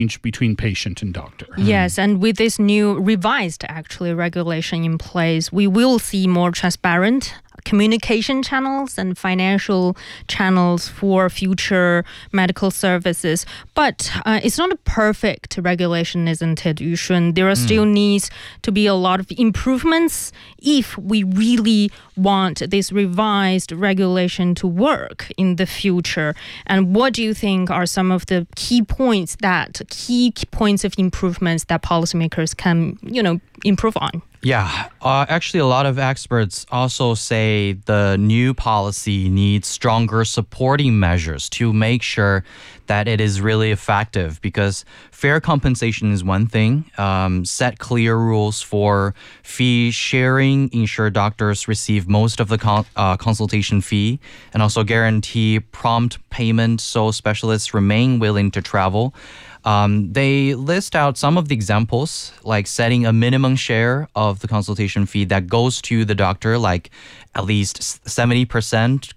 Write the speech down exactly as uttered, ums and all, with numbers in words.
between patient and doctor. Yes, and with this new revised actually regulation in place, we will see more transparent communication channels and financial channels for future medical services. But uh, it's not a perfect regulation, isn't it, Yushun? There are still mm. needs to be a lot of improvements if we really want this revised regulation to work in the future. And what do you think are some of the key points that key points of improvements that policymakers can, you know, improve on? Yeah, uh, actually a lot of experts also say the new policy needs stronger supporting measures to make sure that it is really effective, because fair compensation is one thing, um, set clear rules for fee sharing, ensure doctors receive most of the con- uh, consultation fee, and also guarantee prompt payment so specialists remain willing to travel. Um, they list out some of the examples, like setting a minimum share of the consultation fee that goes to the doctor, like at least seventy percent